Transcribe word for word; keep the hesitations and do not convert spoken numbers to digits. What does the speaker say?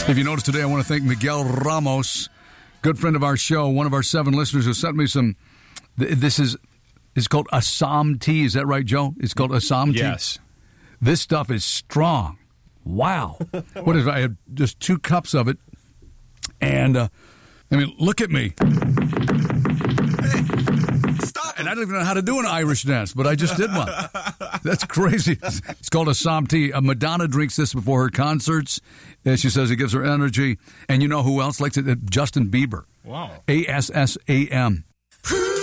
If you notice today, I want to thank Miguel Ramos, good friend of our show, one of our seven listeners who sent me some, this is, it's called Assam tea. Is that right, Joe? It's called Assam tea? Yes. This stuff is strong. Wow. What is it? I have just two cups of it. And, uh, I mean, look at me. Stop. And I don't even know how to do an Irish dance, but I just did one. That's crazy. It's called Assam tea. Uh, Madonna drinks this before her concerts. Uh, she says it gives her energy. And you know who else likes it? Uh, Justin Bieber. Wow. A S S A M.